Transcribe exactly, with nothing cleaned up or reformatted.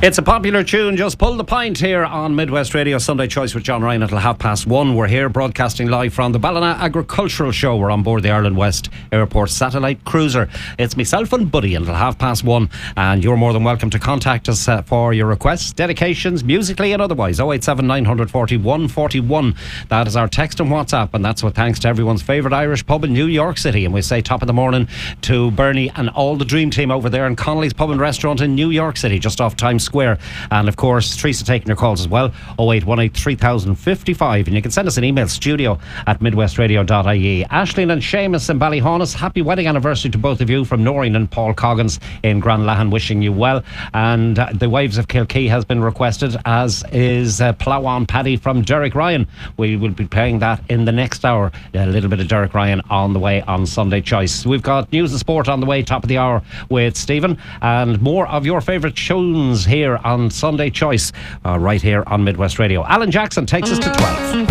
It's a popular tune, Just Pull the Pint, here on Midwest Radio. Sunday Choice with John Ryan until half past one. We're here broadcasting live from the Ballina Agricultural Show. We're on board the Ireland West Airport satellite cruiser. It's myself and Buddy until half past one, and you're more than welcome to contact us uh, for your requests, dedications, musically and otherwise. oh eight seven nine four oh one four one. That is our text and WhatsApp, and that's with thanks to everyone's favourite Irish pub in New York City. And we say top of the morning to Bernie and all the dream team over there in Connolly's Pub and Restaurant in New York City, just off Times Square. And of course, Teresa taking your calls as well, oh eight one eight three thousand fifty-five. And you can send us an email, studio at midwestradio dot I E. Aisling and Seamus in Ballyhaunis, happy wedding anniversary to both of you from Noreen and Paul Coggins in Granlahan, wishing you well. And uh, the Waves of Kilkee has been requested, as is uh, Plough On Paddy from Derek Ryan. We will be playing that in the next hour. A little bit of Derek Ryan on the way on Sunday Choice. We've got news and sport on the way, top of the hour with Stephen, and more of your favourite tunes here on Sunday Choice, uh, right here on Midwest Radio. Alan Jackson takes us to twelve.